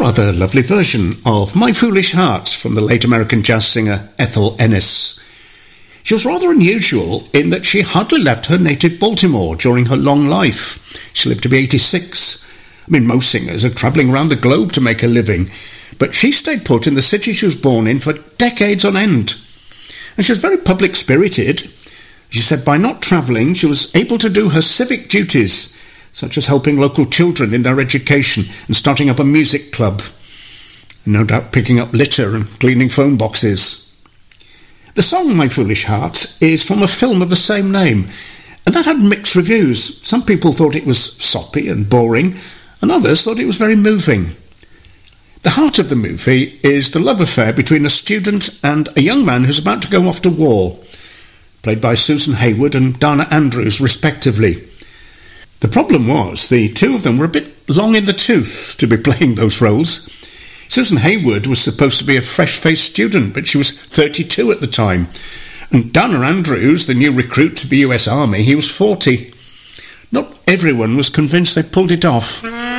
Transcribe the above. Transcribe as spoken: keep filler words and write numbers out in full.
rather lovely version of My Foolish Heart from the late American jazz singer Ethel Ennis. She was rather unusual in that she hardly left her native Baltimore during her long life. She lived to be eighty-six. I mean, most singers are travelling around the globe to make a living, but she stayed put in the city she was born in for decades on end. And she was very public-spirited. She said by not travelling, she was able to do her civic duties, such as helping local children in their education and starting up a music club. No doubt picking up litter and cleaning phone boxes. The song My Foolish Heart is from a film of the same name, and that had mixed reviews. Some people thought it was soppy and boring, and others thought it was very moving. The heart of the movie is the love affair between a student and a young man who's about to go off to war, played by Susan Hayward and Dana Andrews, respectively. The problem was the two of them were a bit long in the tooth to be playing those roles. Susan Hayward was supposed to be a fresh-faced student, but she was thirty-two at the time. And Dana Andrews, the new recruit to the U S Army, he was forty. Not everyone was convinced they pulled it off.